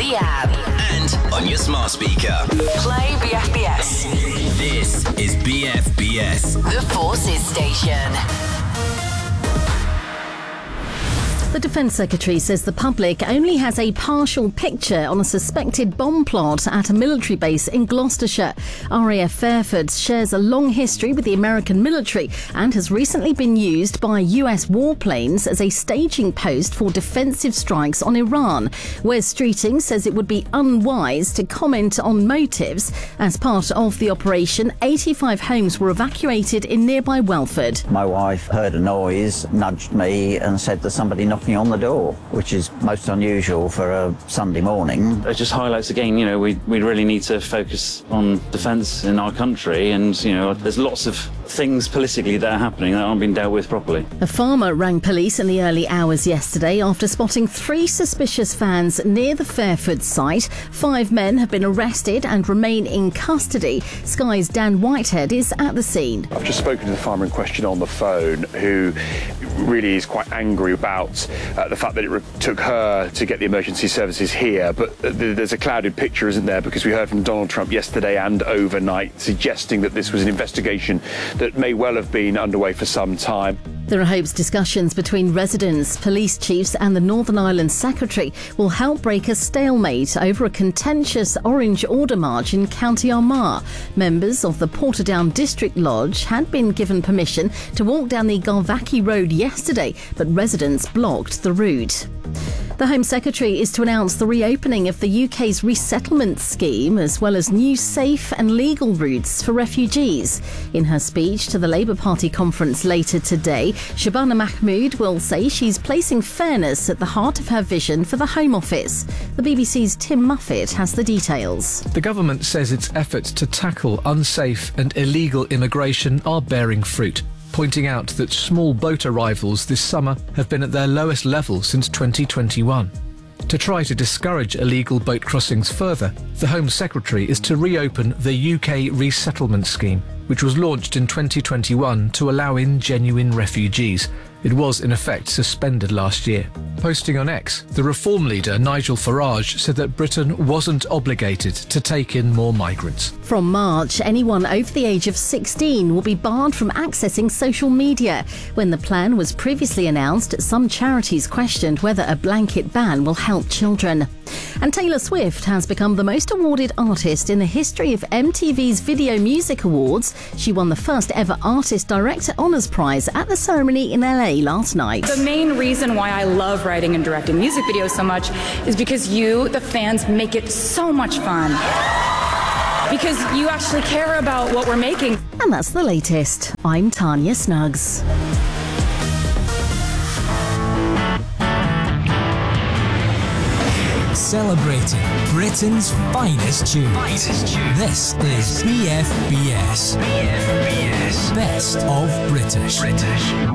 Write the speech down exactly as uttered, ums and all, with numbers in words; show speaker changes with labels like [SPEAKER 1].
[SPEAKER 1] the app.
[SPEAKER 2] And on your smart speaker.
[SPEAKER 1] Play B F B S.
[SPEAKER 2] This is B F B S.
[SPEAKER 1] The Forces Station.
[SPEAKER 3] The Defence Secretary says the public only has a partial picture on a suspected bomb plot at a military base in Gloucestershire. R A F Fairford shares a long history with the American military and has recently been used by U S warplanes as a staging post for defensive strikes on Iran. Wes Streeting says it would be unwise to comment on motives. As part of the operation, eighty-five homes were evacuated in nearby Welford.
[SPEAKER 4] My wife heard a noise, nudged me and said there's somebody knocking on the door, which is most unusual for a Sunday morning.
[SPEAKER 5] It just highlights again, you know, we, we really need to focus on defence in our country, and, you know, there's lots of things politically that are happening that aren't being dealt with properly.
[SPEAKER 3] A farmer rang police in the early hours yesterday after spotting three suspicious vans near the Fairford site. Five men have been arrested and remain in custody. Sky's Dan Whitehead is at the scene.
[SPEAKER 6] I've just spoken to the farmer in question on the phone, who really is quite angry about uh, the fact that it re- took her to get the emergency services here, but uh, th- there's a clouded picture, isn't there, because we heard from Donald Trump yesterday and overnight suggesting that this was an investigation that may well have been underway for some time.
[SPEAKER 3] There are hopes discussions between residents, police chiefs and the Northern Ireland Secretary will help break a stalemate over a contentious Orange Order march in County Armagh. Members of the Portadown District Lodge had been given permission to walk down the Galvackie Road yesterday, but residents blocked the route. The Home Secretary is to announce the reopening of the U K's resettlement scheme, as well as new safe and legal routes for refugees. In her speech to the Labour Party conference later today, Shabana Mahmood will say she's placing fairness at the heart of her vision for the Home Office. The B B C's Tim Muffet has the details.
[SPEAKER 7] The government says its efforts to tackle unsafe and illegal immigration are bearing fruit, pointing out that small boat arrivals this summer have been at their lowest level since twenty twenty-one. To try to discourage illegal boat crossings further, the Home Secretary is to reopen the U K resettlement scheme, which was launched in twenty twenty-one to allow in genuine refugees. It was, in effect, suspended last year. Posting on X, the Reform leader Nigel Farage said that Britain wasn't obligated to take in more migrants.
[SPEAKER 3] From March, anyone over the age of sixteen will be barred from accessing social media. When the plan was previously announced, some charities questioned whether a blanket ban will help children. And Taylor Swift has become the most awarded artist in the history of M T V's Video Music Awards. She won the first ever Artist Director Honours Prize at the ceremony in L A last night.
[SPEAKER 8] The main reason why I love writing and directing music videos so much is because you, the fans, make it so much fun. Because you actually care about what we're making.
[SPEAKER 3] And that's the latest. I'm Tanya Snuggs.
[SPEAKER 9] Celebrating Britain's finest tunes.
[SPEAKER 2] Finest tunes.
[SPEAKER 9] This is B F B S.
[SPEAKER 2] B F B S.
[SPEAKER 9] Best of British.
[SPEAKER 2] British.